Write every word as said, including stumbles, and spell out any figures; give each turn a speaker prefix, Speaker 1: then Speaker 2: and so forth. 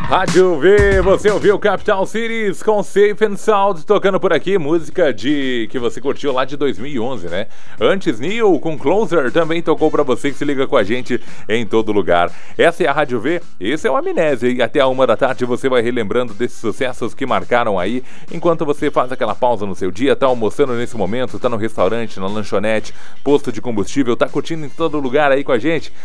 Speaker 1: Rádio V, você ouviu Capital Cities com Safe and Sound tocando por aqui, música de que você curtiu lá de dois mil e onze, né? Antes, Neil com Closer também tocou pra você que se liga com a gente em todo lugar. Essa é a Rádio V, esse é o Amnésia e até a uma da tarde você vai relembrando desses sucessos que marcaram aí, enquanto você faz aquela pausa no seu dia, tá almoçando nesse momento, tá no restaurante, na lanchonete, posto de combustível, tá curtindo em todo lugar aí com a gente.